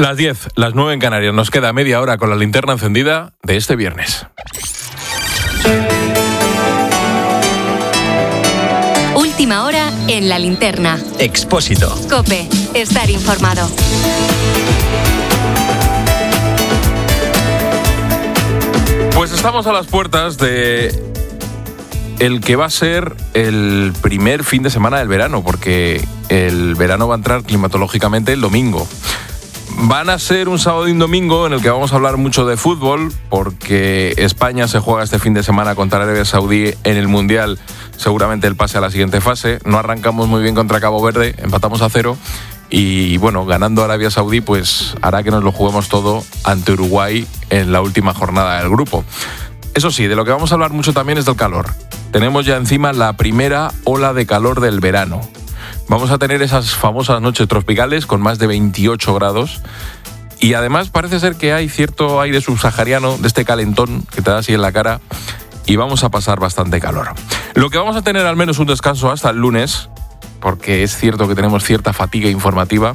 Las 10, las 9 en Canarias. Nos queda media hora con la linterna encendida de este viernes. Última hora en la linterna. Expósito. COPE. Estar informado. Pues estamos a las puertas de el que va a ser el primer fin de semana del verano, porque el verano va a entrar climatológicamente el domingo. Van a ser un sábado y un domingo en el que vamos a hablar mucho de fútbol, porque España se juega este fin de semana contra Arabia Saudí en el Mundial, seguramente el pase a la siguiente fase. No arrancamos muy bien contra Cabo Verde, empatamos a 0, y bueno, ganando Arabia Saudí pues hará que nos lo juguemos todo ante Uruguay en la última jornada del grupo. Eso sí, de lo que vamos a hablar mucho también es del calor. Tenemos ya encima la primera ola de calor del verano. Vamos a tener esas famosas noches tropicales con más de 28 grados y además parece ser que hay cierto aire subsahariano de este calentón que te da así en la cara y vamos a pasar bastante calor. Lo que vamos a tener al menos un descanso hasta el lunes, porque es cierto que tenemos cierta fatiga informativa,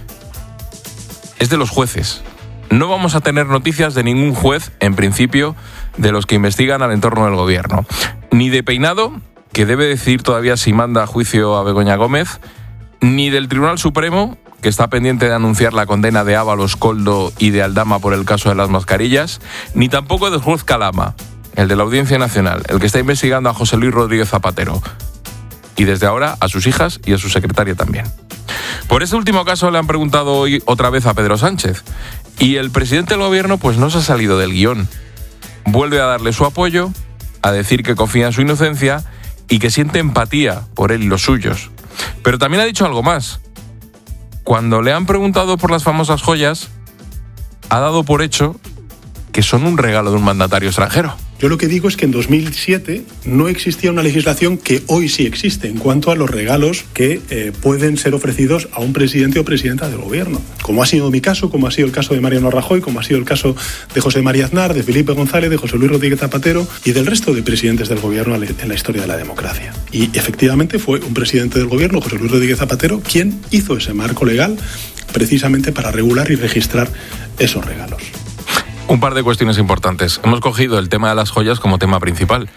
es de los jueces. No vamos a tener noticias de ningún juez, en principio, de los que investigan al entorno del gobierno. Ni de Peinado, que debe decidir todavía si manda a juicio a Begoña Gómez, ni del Tribunal Supremo, que está pendiente de anunciar la condena de Ábalos, Koldo y de Aldama por el caso de las mascarillas, ni tampoco del juez Calama, el de la Audiencia Nacional, el que está investigando a José Luis Rodríguez Zapatero. Y desde ahora a sus hijas y a su secretaria también. Por este último caso le han preguntado hoy otra vez a Pedro Sánchez. Y el presidente del gobierno pues no se ha salido del guión. Vuelve a darle su apoyo, a decir que confía en su inocencia y que siente empatía por él y los suyos. Pero también ha dicho algo más. Cuando le han preguntado por las famosas joyas, ha dado por hecho que son un regalo de un mandatario extranjero. Yo lo que digo es que en 2007 no existía una legislación que hoy sí existe en cuanto a los regalos que pueden ser ofrecidos a un presidente o presidenta del gobierno. Como ha sido mi caso, como ha sido el caso de Mariano Rajoy, como ha sido el caso de José María Aznar, de Felipe González, de José Luis Rodríguez Zapatero y del resto de presidentes del gobierno en la historia de la democracia. Y efectivamente fue un presidente del gobierno, José Luis Rodríguez Zapatero, quien hizo ese marco legal precisamente para regular y registrar esos regalos. Un par de cuestiones importantes. Hemos cogido el tema de las joyas como tema principal.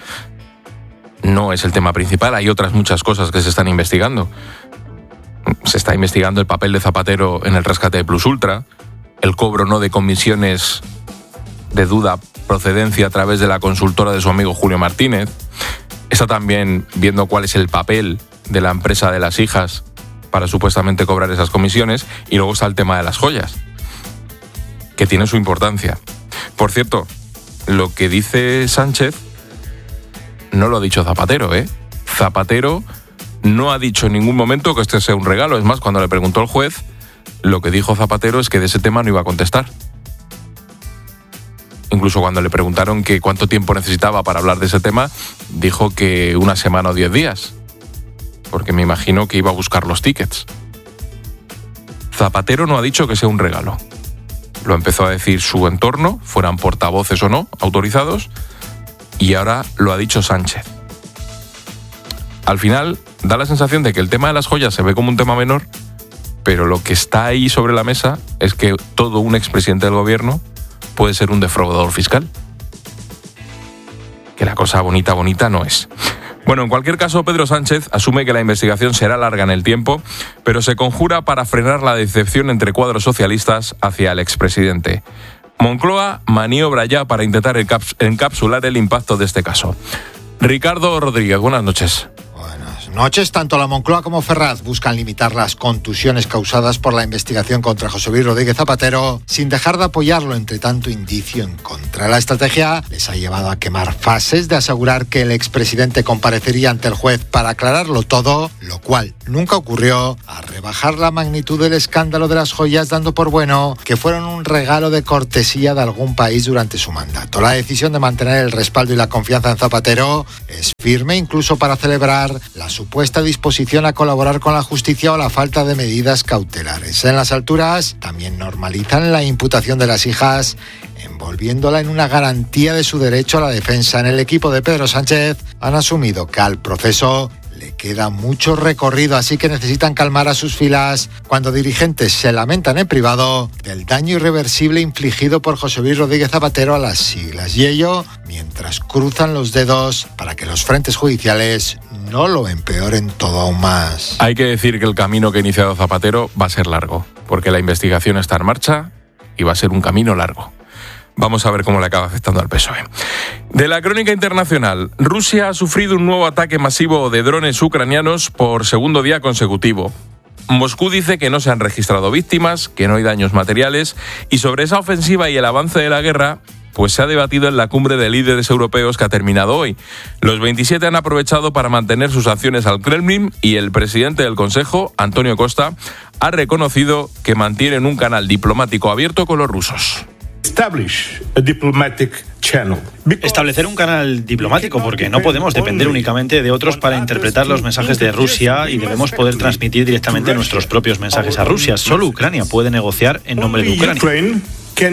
No es el tema principal, hay otras muchas cosas que se están investigando. Se está investigando el papel de Zapatero en el rescate de Plus Ultra, el cobro no de comisiones de duda procedencia a través de la consultora de su amigo Julio Martínez. Está también viendo cuál es el papel de la empresa de las hijas para supuestamente cobrar esas comisiones. Y luego está el tema de las joyas, que tiene su importancia. Por cierto, lo que dice Sánchez no lo ha dicho Zapatero, ¿eh? Zapatero no ha dicho en ningún momento que este sea un regalo. Es más, cuando le preguntó el juez, lo que dijo Zapatero es que de ese tema no iba a contestar. Incluso cuando le preguntaron que cuánto tiempo necesitaba para hablar de ese tema, dijo que 1 semana o 10 días. Porque me imagino que iba a buscar los tickets. Zapatero no ha dicho que sea un regalo. Lo empezó a decir su entorno, fueran portavoces o no, autorizados, y ahora lo ha dicho Sánchez. Al final, da la sensación de que el tema de las joyas se ve como un tema menor, pero lo que está ahí sobre la mesa es que todo un expresidente del gobierno puede ser un defraudador fiscal. Que la cosa bonita no es. Bueno, en cualquier caso, Pedro Sánchez asume que la investigación será larga en el tiempo, pero se conjura para frenar la decepción entre cuadros socialistas hacia el expresidente. Moncloa maniobra ya para intentar encapsular el impacto de este caso. Ricardo Rodríguez, buenas noches. Buenas noches. Tanto la Moncloa como Ferraz buscan limitar las contusiones causadas por la investigación contra José Luis Rodríguez Zapatero, sin dejar de apoyarlo entre tanto indicio en contra. La estrategia les ha llevado a quemar fases de asegurar que el expresidente comparecería ante el juez para aclararlo todo, lo cual nunca ocurrió, a rebajar la magnitud del escándalo de las joyas, dando por bueno que fueron un regalo de cortesía de algún país durante su mandato. La decisión de mantener el respaldo y la confianza en Zapatero es firme, incluso para celebrar la supuesta disposición a colaborar con la justicia o la falta de medidas cautelares. En las alturas también normalizan la imputación de las hijas, envolviéndola en una garantía de su derecho a la defensa. En el equipo de Pedro Sánchez han asumido que al proceso le queda mucho recorrido, así que necesitan calmar a sus filas cuando dirigentes se lamentan en privado del daño irreversible infligido por José Luis Rodríguez Zapatero a las siglas. Y ello mientras cruzan los dedos para que los frentes judiciales no lo empeoren todo aún más. Hay que decir que el camino que ha iniciado Zapatero va a ser largo, porque la investigación está en marcha y va a ser un camino largo. Vamos a ver cómo le acaba afectando al PSOE. De la crónica internacional, Rusia ha sufrido un nuevo ataque masivo de drones ucranianos por segundo día consecutivo. Moscú dice que no se han registrado víctimas, que no hay daños materiales, y sobre esa ofensiva y el avance de la guerra, pues se ha debatido en la cumbre de líderes europeos que ha terminado hoy. Los 27 han aprovechado para mantener sus sanciones al Kremlin y el presidente del Consejo, Antonio Costa, ha reconocido que mantienen un canal diplomático abierto con los rusos. Establecer un canal diplomático, porque no podemos depender únicamente de otros para interpretar los mensajes de Rusia y debemos poder transmitir directamente nuestros propios mensajes a Rusia. Solo Ucrania puede negociar en nombre de Ucrania.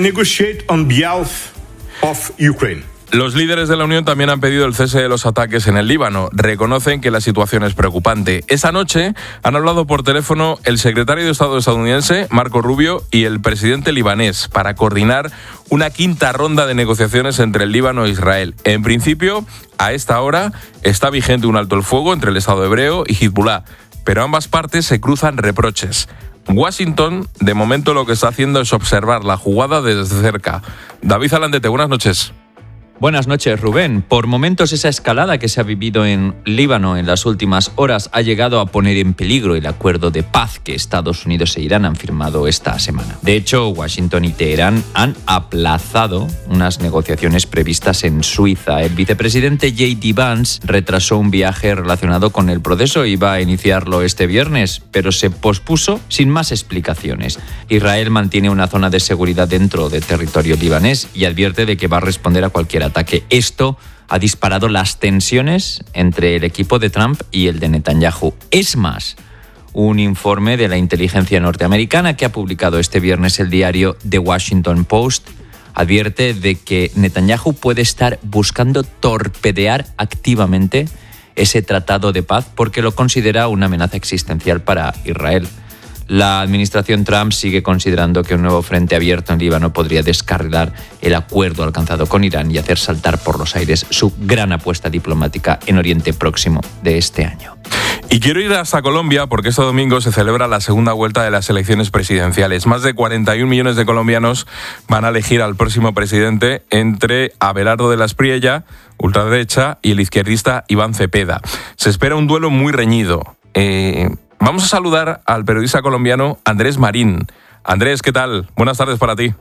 Los líderes de la Unión también han pedido el cese de los ataques en el Líbano. Reconocen que la situación es preocupante. Esa noche han hablado por teléfono el secretario de Estado estadounidense, Marco Rubio, y el presidente libanés para coordinar una quinta ronda de negociaciones entre el Líbano e Israel. En principio, a esta hora está vigente un alto el fuego entre el Estado hebreo y Hezbollah, pero ambas partes se cruzan reproches. Washington, de momento, lo que está haciendo es observar la jugada desde cerca. David Alandete, buenas noches. Buenas noches, Rubén. Por momentos esa escalada que se ha vivido en Líbano en las últimas horas ha llegado a poner en peligro el acuerdo de paz que Estados Unidos e Irán han firmado esta semana. De hecho, Washington y Teherán han aplazado unas negociaciones previstas en Suiza. El vicepresidente J.D. Vance retrasó un viaje relacionado con el proceso y iba a iniciarlo este viernes, pero se pospuso sin más explicaciones. Israel mantiene una zona de seguridad dentro del territorio libanés y advierte de que va a responder a cualquier ataque. Esto ha disparado las tensiones entre el equipo de Trump y el de Netanyahu. Es más, un informe de la inteligencia norteamericana que ha publicado este viernes el diario The Washington Post advierte de que Netanyahu puede estar buscando torpedear activamente ese tratado de paz porque lo considera una amenaza existencial para Israel. La administración Trump sigue considerando que un nuevo frente abierto en Líbano podría descarrilar el acuerdo alcanzado con Irán y hacer saltar por los aires su gran apuesta diplomática en Oriente Próximo de este año. Y quiero ir hasta Colombia porque este domingo se celebra la segunda vuelta de las elecciones presidenciales. Más de 41 millones de colombianos van a elegir al próximo presidente entre Abelardo de la Espriella, ultraderecha, y el izquierdista Iván Cepeda. Se espera un duelo muy reñido. Vamos a saludar al periodista colombiano Andrés Marín. Andrés, ¿qué tal? Buenas tardes para ti.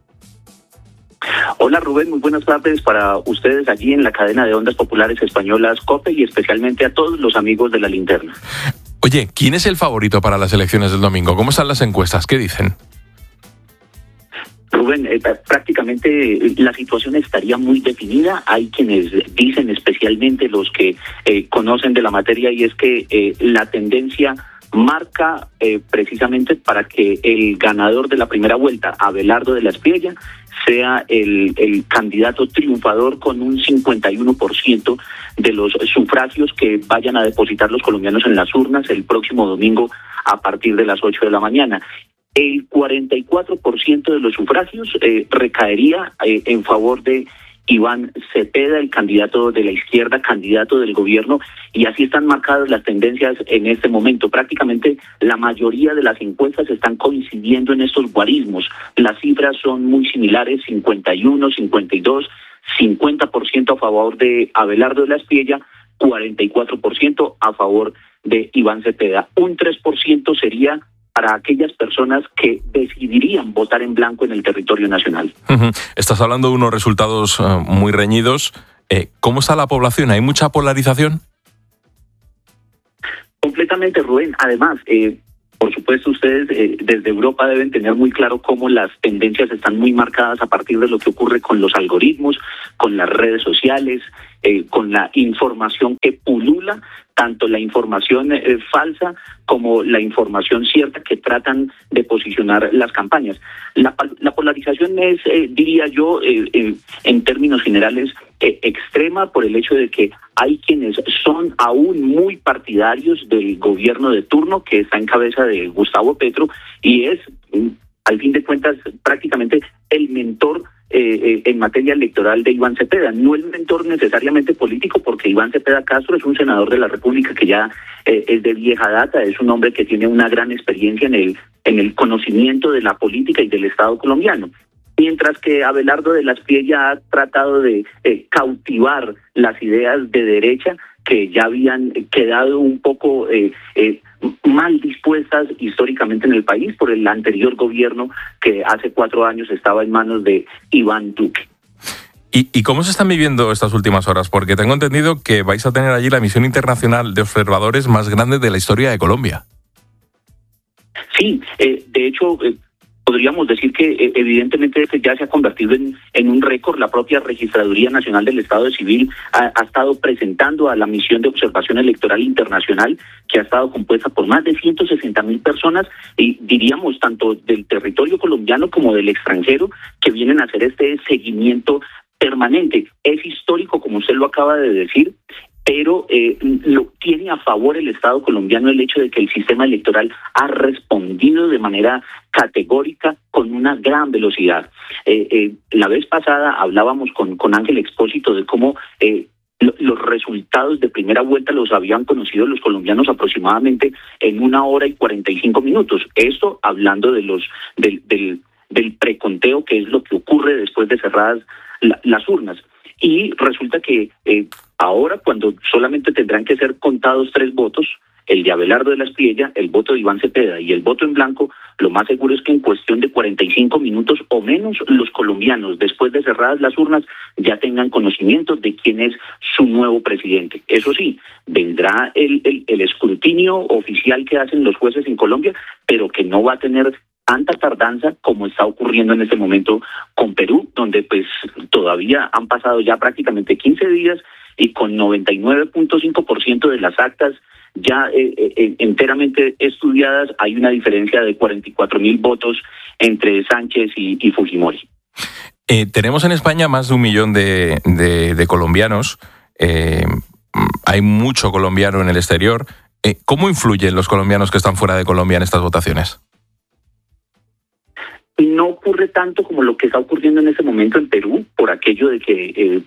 Hola Rubén, muy buenas tardes para ustedes allí en la cadena de ondas populares españolas COPE y especialmente a todos los amigos de La Linterna. Oye, ¿quién es el favorito para las elecciones del domingo? ¿Cómo están las encuestas? ¿Qué dicen? Rubén, prácticamente la situación estaría muy definida. Hay quienes dicen, especialmente los que conocen de la materia, y es que la tendencia marca precisamente para que el ganador de la primera vuelta, Abelardo de la Espriella, sea el candidato triunfador con un 51% de los sufragios que vayan a depositar los colombianos en las urnas el próximo domingo a partir de las 8 de la mañana. El 44% de los sufragios recaería en favor de Iván Cepeda, el candidato de la izquierda, candidato del gobierno, y así están marcadas las tendencias en este momento. Prácticamente la mayoría de las encuestas están coincidiendo en estos guarismos. Las cifras son muy similares, 51, 52, 50% a favor de Abelardo de la Espriella, 44% a favor de Iván Cepeda. Un 3% sería para aquellas personas que decidirían votar en blanco en el territorio nacional. Estás hablando de unos resultados muy reñidos. ¿Cómo está la población? ¿Hay mucha polarización? Completamente, Rubén. Además, por supuesto, ustedes desde Europa deben tener muy claro cómo las tendencias están muy marcadas a partir de lo que ocurre con los algoritmos, con las redes sociales, con la información que pulula, tanto la información falsa como la información cierta que tratan de posicionar las campañas. La polarización es, diría yo, en términos generales, extrema por el hecho de que hay quienes son aún muy partidarios del gobierno de turno que está en cabeza de Gustavo Petro y es, al fin de cuentas, prácticamente el mentor en materia electoral de Iván Cepeda, no el mentor necesariamente político, porque Iván Cepeda Castro es un senador de la República que ya es de vieja data, es un hombre que tiene una gran experiencia en el conocimiento de la política y del Estado colombiano. Mientras que Abelardo de las Priella ha tratado de cautivar las ideas de derecha que ya habían quedado un poco mal dispuestas históricamente en el país por el anterior gobierno que hace 4 años estaba en manos de Iván Duque. ¿Y cómo se están viviendo estas últimas horas? Porque tengo entendido que vais a tener allí la misión internacional de observadores más grande de la historia de Colombia. Sí, de hecho, podríamos decir que evidentemente ya se ha convertido en un récord. La propia Registraduría Nacional del Estado Civil ha estado presentando a la misión de observación electoral internacional, que ha estado compuesta por más de 160.000 personas, y diríamos tanto del territorio colombiano como del extranjero, que vienen a hacer este seguimiento permanente. Es histórico, como usted lo acaba de decir, pero lo tiene a favor el Estado colombiano el hecho de que el sistema electoral ha respondido de manera categórica con una gran velocidad. La vez pasada hablábamos con Ángel Expósito de cómo los resultados de primera vuelta los habían conocido los colombianos aproximadamente en 1 hora y 45 minutos. Esto hablando de del preconteo, que es lo que ocurre después de cerradas las urnas. Y resulta que ahora, cuando solamente tendrán que ser contados 3 votos, el de Abelardo de las Priella, el voto de Iván Cepeda y el voto en blanco, lo más seguro es que en cuestión de 45 minutos o menos, los colombianos, después de cerradas las urnas, ya tengan conocimiento de quién es su nuevo presidente. Eso sí, vendrá el escrutinio oficial que hacen los jueces en Colombia, pero que no va a tener tanta tardanza como está ocurriendo en este momento con Perú, donde pues todavía han pasado ya prácticamente 15 días y con 99.5% de las actas ya enteramente estudiadas, hay una diferencia de 44.000 votos entre Sánchez y Fujimori. Tenemos en España más de 1 millón de colombianos. Hay mucho colombiano en el exterior. ¿Cómo influyen los colombianos que están fuera de Colombia en estas votaciones? No ocurre tanto como lo que está ocurriendo en este momento en Perú, por aquello de que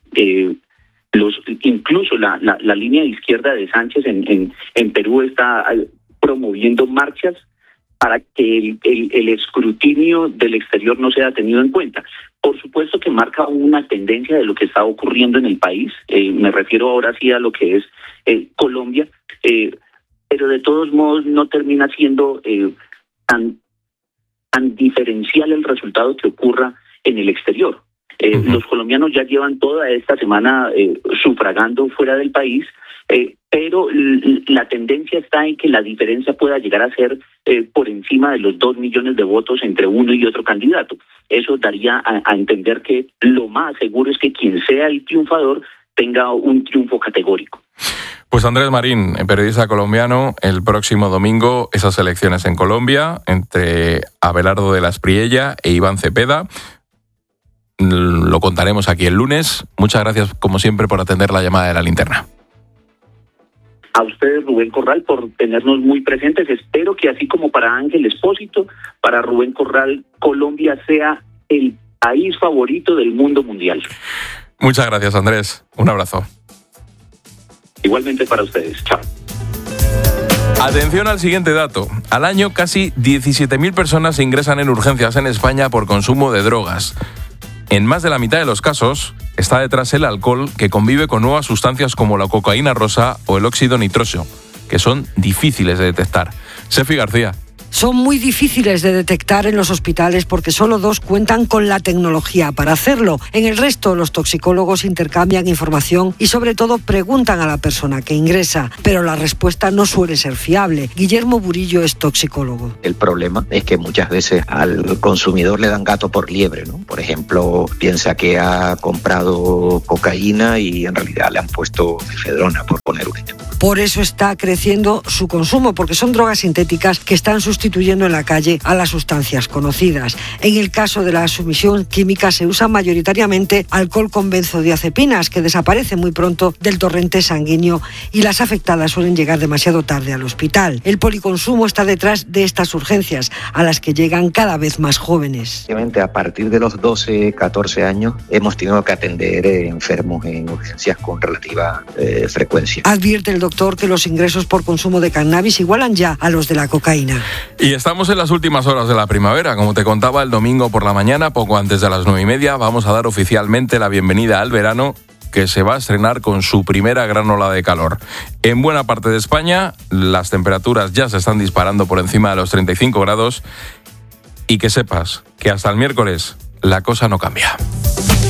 incluso la línea de izquierda de Sánchez en Perú está promoviendo marchas para que el escrutinio del exterior no sea tenido en cuenta. Por supuesto que marca una tendencia de lo que está ocurriendo en el país, me refiero ahora sí a lo que es Colombia, pero de todos modos no termina siendo tan diferencial el resultado que ocurra en el exterior. Los colombianos ya llevan toda esta semana sufragando fuera del país, pero la tendencia está en que la diferencia pueda llegar a ser por encima de los 2 millones de votos entre uno y otro candidato. Eso daría a entender que lo más seguro es que quien sea el triunfador tenga un triunfo categórico. Pues Andrés Marín, periodista colombiano, el próximo domingo esas elecciones en Colombia entre Abelardo de las Priella e Iván Cepeda. Lo contaremos aquí el lunes. Muchas gracias, como siempre, por atender la llamada de La Linterna. A ustedes, Rubén Corral, por tenernos muy presentes. Espero que así como para Ángel Expósito, para Rubén Corral, Colombia sea el país favorito del mundo mundial. Muchas gracias, Andrés. Un abrazo. Igualmente para ustedes. Chao. Atención al siguiente dato. Al año, casi 17.000 personas se ingresan en urgencias en España por consumo de drogas. En más de la mitad de los casos está detrás el alcohol, que convive con nuevas sustancias como la cocaína rosa o el óxido nitroso, que son difíciles de detectar. Sefi García. Son muy difíciles de detectar en los hospitales porque solo 2 cuentan con la tecnología para hacerlo. En el resto, los toxicólogos intercambian información y sobre todo preguntan a la persona que ingresa, pero la respuesta no suele ser fiable. Guillermo Burillo es toxicólogo. El problema es que muchas veces al consumidor le dan gato por liebre, ¿no? Por ejemplo, piensa que ha comprado cocaína y en realidad le han puesto efedrona, por poner un ejemplo. Por eso está creciendo su consumo, porque son drogas sintéticas que están sustituyendo en la calle a las sustancias conocidas. En el caso de la sumisión química se usa mayoritariamente alcohol con benzodiazepinas, que desaparece muy pronto del torrente sanguíneo y las afectadas suelen llegar demasiado tarde al hospital. El policonsumo está detrás de estas urgencias, a las que llegan cada vez más jóvenes. Obviamente, a partir de los 12, 14 años hemos tenido que atender enfermos en urgencias con relativa frecuencia. Advierte el doctor que los ingresos por consumo de cannabis igualan ya a los de la cocaína. Y estamos en las últimas horas de la primavera. Como te contaba, el domingo por la mañana, poco antes de las 9:30, vamos a dar oficialmente la bienvenida al verano, que se va a estrenar con su primera gran ola de calor. En buena parte de España, las temperaturas ya se están disparando por encima de los 35 grados. Y que sepas que hasta el miércoles la cosa no cambia.